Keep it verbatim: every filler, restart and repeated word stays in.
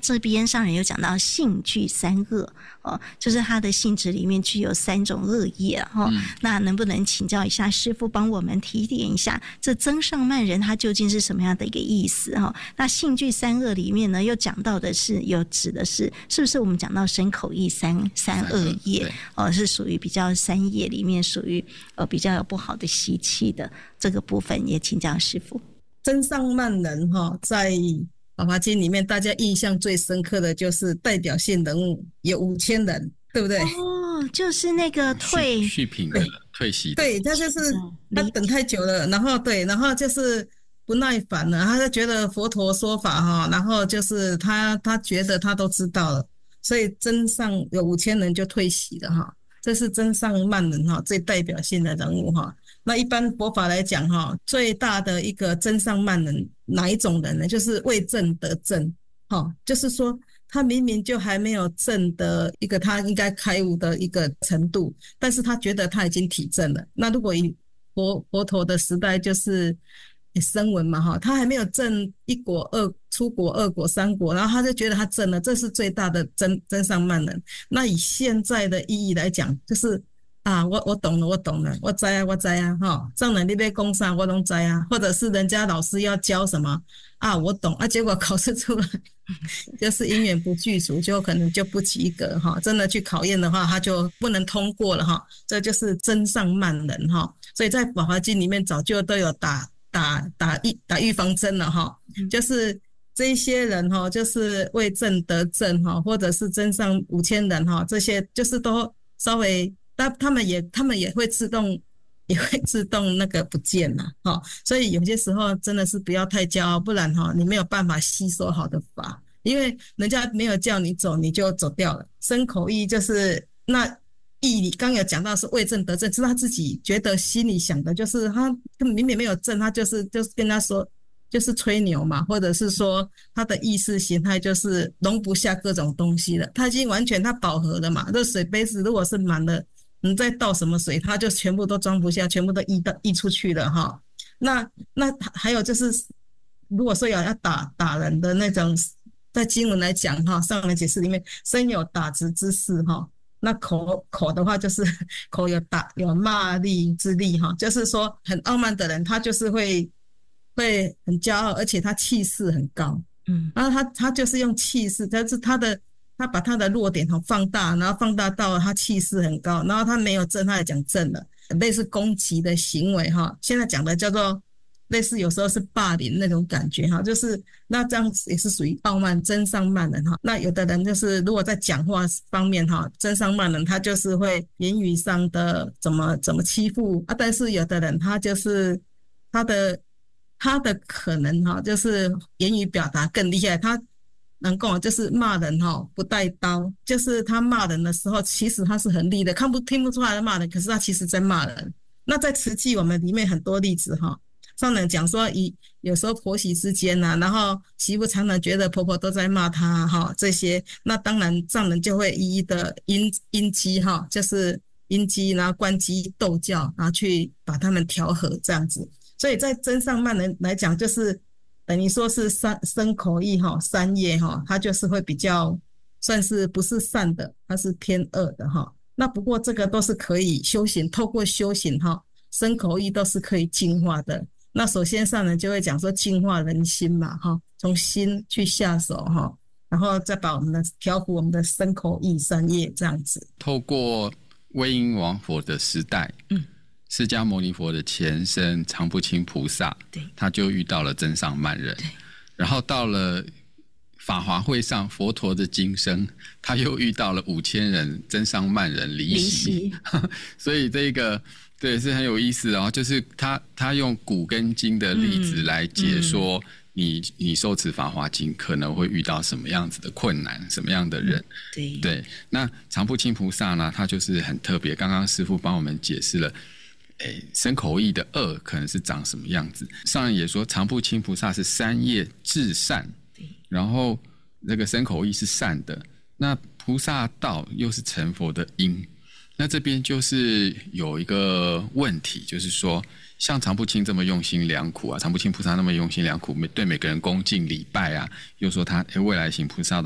这边上人有讲到性具三恶哦，就是他的性质里面具有三种恶业哦、嗯、那能不能请教一下师父帮我们提点一下这增上慢人他究竟是什么样的一个意思哦？那性具三恶里面呢又讲到的是有指的是是不是我们讲到身口意三三恶业哦，是属于比较三业里面属于呃比较有不好的习气的这个部分，也请教师父。 增上慢人哈，在法华经里面大家印象最深刻的就是代表性人物有五千人，对不对？ 哦，就是那个退续品的退席的， 对，他就是他等太久了，然后对，然后就是不耐烦了，他就觉得佛陀说法哈，然后就是他他觉得他都知道了，所以增上有五千人就退席了哈，这是增上慢人哈最代表性的人物哈。那一般佛法来讲哈，最大的一个增上慢人哪一种人呢？就是未证得证哈，就是说他明明就还没有证的一个他应该开悟的一个程度，但是他觉得他已经体证了。那如果以佛佛陀的时代就是声闻嘛哈，他还没有证一果二出果二果三果，然后他就觉得他证了，这是最大的增增上慢人。那以现在的意义来讲，就是啊，我我懂了，我懂了，我知啊，我知啊，哈，上人你要讲啥我都知啊，或者是人家老师要教什么啊，我懂啊，结果考试出来就是因缘不具足，就可能就不及格哈，真的去考验的话，他就不能通过了哈，这就是增上慢人哈，所以在《法华经》里面早就都有打打打预打预防针了哈，就是这一些人哈，就是未证得证哈，或者是增上五千人哈，这些就是都稍微。但他们也他们也会自动也会自动那个不见了齁，所以有些时候真的是不要太骄傲，不然齁你没有办法吸收好的法，因为人家没有叫你走你就走掉了。身口意就是那意你刚有讲到是未证得证，是他自己觉得心里想的就是他根本明明没有证，他就是就是跟他说就是吹牛嘛，或者是说他的意识形态就是容不下各种东西了，他已经完全他饱和了嘛，这水杯子如果是满了你再倒什么水它就全部都装不下，全部都溢到溢出去了哈。那那还有就是如果说有要打打人的那种，在经文来讲哈，上人解释里面身有打直之势哈，那口口的话就是口有打有骂力之力哈，就是说很傲慢的人他就是会会很骄傲，而且他气势很高，嗯，然后他他就是用气势，但是他的他把他的弱点放大，然后放大到他气势很高，然后他没有正，他也讲正了，类似攻击的行为哈。现在讲的叫做类似有时候是霸凌那种感觉哈，就是那这样子也是属于傲慢增上慢人哈。那有的人就是如果在讲话方面哈，增上慢人他就是会言语上的怎么怎么欺负啊，但是有的人他就是他的他的可能哈，就是言语表达更厉害，他能够就是骂人齁不带刀，就是他骂人的时候其实他是很厉的，看不听不出来的骂人，可是他其实在骂人。那在慈济我们里面很多例子齁，上人讲说以有时候婆媳之间啊，然后媳妇常常觉得婆婆都在骂她齁，这些那当然上人就会一一的因因机齁，就是因机然后关机斗教，然后去把他们调和这样子。所以在增上慢人来讲，就是等于说是三身口意哈，三业哈，它就是会比较算是不是善的，它是偏恶的哈。那不过这个都是可以修行，透过修行哈，身口意都是可以净化的。那首先上人就会讲说净化人心嘛哈，从心去下手哈，然后再把我们的调伏我们的身口意三业这样子。 透过威音王佛的时代，嗯。释迦牟尼佛的前身常不轻菩萨，他就遇到了增上慢人，然后到了法华会上佛陀的今生，他又遇到了五千人增上慢人离席，所以这个对是很有意思哦，就是他他用古跟今的例子来解说你、嗯嗯、你受持法华经可能会遇到什么样子的困难，什么样的人，嗯、对对。那常不轻菩萨呢，他就是很特别，刚刚师父帮我们解释了。诶，身口意的恶可能是长什么样子？上人也说，常不轻菩萨是三业至善，然后那个身口意是善的，那菩萨道又是成佛的因。那这边就是有一个问题，就是说，像常不轻这么用心良苦啊，常不轻菩萨那么用心良苦，对每个人恭敬礼拜啊，又说他未来行菩萨